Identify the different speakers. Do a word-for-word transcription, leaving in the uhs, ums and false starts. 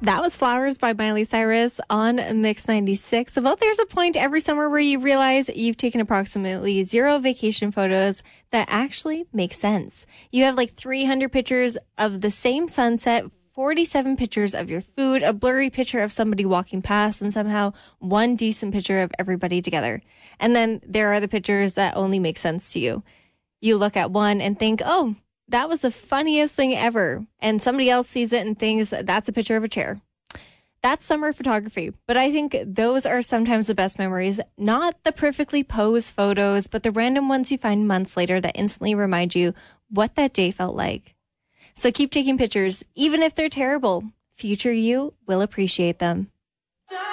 Speaker 1: That was Flowers by Miley Cyrus on Mix ninety-six. Well, there's a point every summer where you realize you've taken approximately zero vacation photos that actually make sense. You have like three hundred pictures of the same sunset, forty-seven pictures of your food, a blurry picture of somebody walking past, and somehow one decent picture of everybody together. And then there are the pictures that only make sense to you. You look at one and think, oh, that was the funniest thing ever. And somebody else sees it and thinks that's a picture of a chair. That's summer photography. But I think those are sometimes the best memories. Not the perfectly posed photos, but the random ones you find months later that instantly remind you what that day felt like. So keep taking pictures, even if they're terrible. Future you will appreciate them.